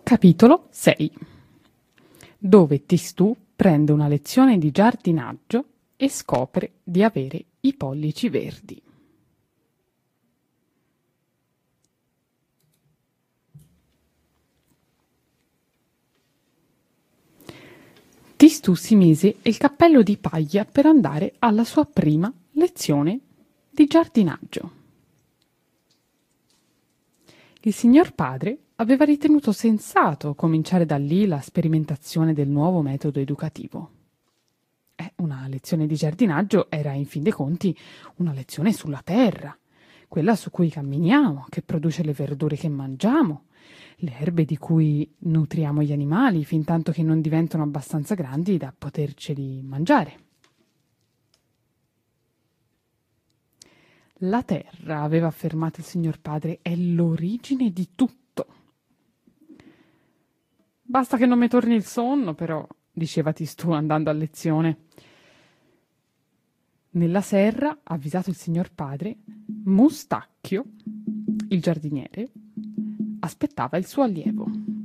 Capitolo 6, dove Tistù prende una lezione di giardinaggio e scopre di avere i pollici verdi. Tistù si mise il cappello di paglia per andare alla sua prima lezione di giardinaggio. Il signor padre aveva ritenuto sensato cominciare da lì la sperimentazione del nuovo metodo educativo. Una lezione di giardinaggio era in fin dei conti una lezione sulla terra, quella su cui camminiamo, che produce le verdure che mangiamo, le erbe di cui nutriamo gli animali fin tanto che non diventano abbastanza grandi da poterceli mangiare. La terra, aveva affermato il signor padre, è l'origine di tutto. Basta che non mi torni il sonno, però, diceva Tistù andando a lezione. Nella serra, avvisato il signor padre, Mustacchio, il giardiniere, aspettava il suo allievo.